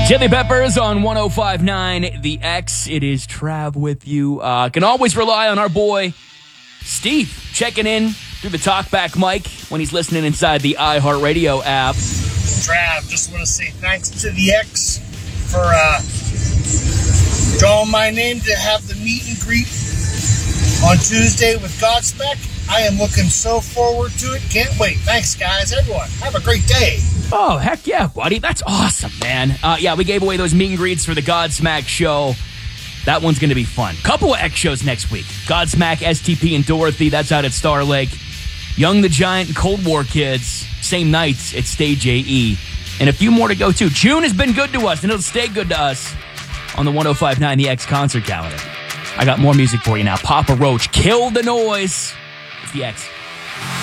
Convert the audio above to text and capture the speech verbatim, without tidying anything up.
Chili Peppers on one oh five point nine The X. It is Trav with you. Uh, can always rely on our boy Steve checking in through the talkback mic when he's listening inside the iHeartRadio app. Trav, just want to say thanks to the X for uh, drawing my name to have the meet and greet on Tuesday with Godsmack. I am looking so forward to it. Can't wait. Thanks, guys. Everyone, have a great day. Oh, heck yeah, buddy. That's awesome, man. Uh, yeah, we gave away those meet and greets for the Godsmack show. That one's going to be fun. Couple of X shows next week. Godsmack, S T P, and Dorothy. That's out at Star Lake. Young the Giant and Cold War Kids. Same nights at Stage A E. And a few more to go, too. June has been good to us, and it'll stay good to us on the one oh five point nine The X concert calendar. I got more music for you now. Papa Roach, Kill the Noise. It's The X.